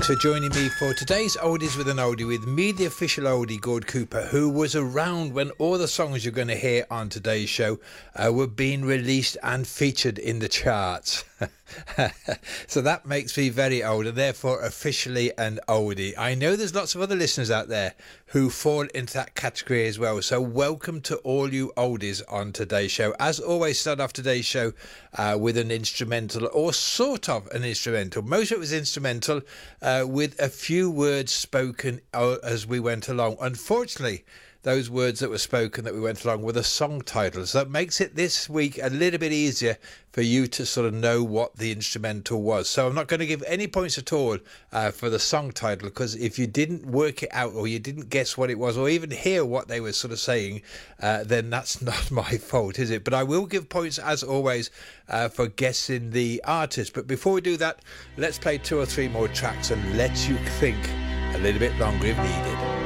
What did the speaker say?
Thanks for joining me for today's Oldies with an Oldie with me, the official oldie, Gord Cooper, who was around when all the songs you're going to hear on today's show were being released and featured in the charts. So that makes me very old and therefore officially an oldie. I know there's lots of other listeners out there who fall into that category as well. So welcome to all you oldies on today's show. As always, start off today's show with an instrumental, or sort of an instrumental. Most of it was instrumental with a few words spoken as we went along. Unfortunately, those words that were spoken that we went along were the song titles. So that makes it this week a little bit easier for you to sort of know what the instrumental was. So I'm not going to give any points at all for the song title, because if you didn't work it out or you didn't guess what it was or even hear what they were sort of saying, then that's not my fault, is it? But I will give points, as always, for guessing the artist. But before we do that, let's play 2 or 3 more tracks and let you think a little bit longer if needed.